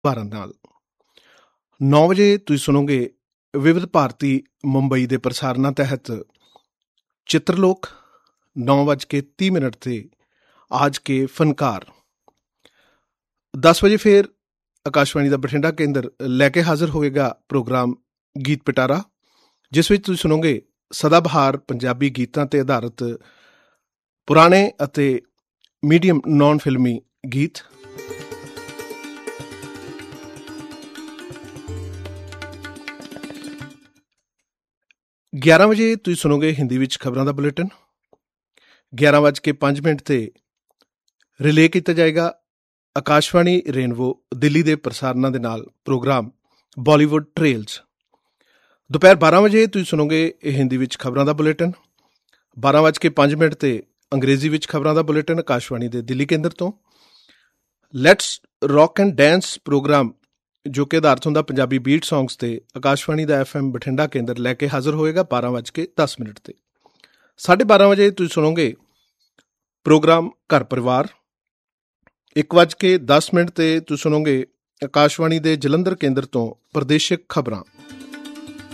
ਭਾਰਨ ਨਾਲ 9 ਵਜੇ ਤੁਸੀਂ ਸੁਣੋਗੇ ਵਿਵਿਧ ਭਾਰਤੀ ਮੁੰਬਈ ਦੇ ਪ੍ਰਸਾਰਨਾਂ ਤਹਿਤ ਚਿੱਤਰਲੋਕ। 9:30 ਤੇ ਆਜ ਕੇ ਫਨਕਾਰ। 10 ਵਜੇ ਫਿਰ ਆਕਾਸ਼ਵਾਣੀ ਦਾ ਬਠਿੰਡਾ ਕੇਂਦਰ ਲੈ ਕੇ ਹਾਜ਼ਰ ਹੋਵੇਗਾ ਪ੍ਰੋਗਰਾਮ ਗੀਤ ਪਿਟਾਰਾ, ਜਿਸ ਵਿੱਚ ਤੁਸੀਂ ਸੁਣੋਗੇ ਸਦਾਬਹਾਰ ਪੰਜਾਬੀ ਗੀਤਾਂ ਤੇ ਆਧਾਰਿਤ ਪੁਰਾਣੇ ਅਤੇ ਮੀਡੀਅਮ ਨੌਨ ਫਿਲਮੀ ਗੀਤ। 11 ਵਜੇ ਤੁਸੀਂ ਸੁਣੋਗੇ ਹਿੰਦੀ ਵਿੱਚ ਖਬਰਾਂ ਦਾ ਬੁਲੇਟਿਨ। 11:05 ਤੇ ਰਿਲੇ ਕੀਤਾ ਜਾਏਗਾ ਆਕਾਸ਼ਵਾਣੀ ਰੇਨਬੋ ਦਿੱਲੀ ਦੇ ਪ੍ਰਸਾਰਨਾਂ ਦੇ ਨਾਲ ਪ੍ਰੋਗਰਾਮ ਬਾਲੀਵੁੱਡ ਟ੍ਰੇਲਸ। ਦੁਪਹਿਰ 12 ਵਜੇ ਤੁਸੀਂ ਸੁਣੋਗੇ ਹਿੰਦੀ ਵਿੱਚ ਖਬਰਾਂ ਦਾ ਬੁਲੇਟਿਨ। 12:05 ਤੇ ਅੰਗਰੇਜ਼ੀ ਵਿੱਚ ਖਬਰਾਂ ਦਾ ਬੁਲੇਟਿਨ ਆਕਾਸ਼ਵਾਣੀ ਦੇ ਦਿੱਲੀ ਕੇਂਦਰ ਤੋਂ। Let's rock and dense programme, ਜੋ ਕਿ ਆਧਾਰਿਤ ਹੁੰਦਾ ਪੰਜਾਬੀ ਬੀਟ ਸੌਂਗਸ ਤੇ, ਆਕਾਸ਼ਵਾਣੀ ਦਾ FM ਬਠਿੰਡਾ ਕੇਂਦਰ ਲੈ ਕੇ ਹਾਜ਼ਰ ਹੋਏਗਾ 12:10 ਤੇ। 12:30 ਵਜੇ ਤੁਸੀਂ ਸੁਣੋਗੇ ਪ੍ਰੋਗਰਾਮ ਘਰ ਪਰਿਵਾਰ। 1:10 ਤੇ ਤੁਸੀਂ ਸੁਣੋਗੇ ਆਕਾਸ਼ਵਾਣੀ ਦੇ ਜਲੰਧਰ ਕੇਂਦਰ ਤੋਂ ਪ੍ਰਦੇਸ਼ਿਕ ਖਬਰਾਂ।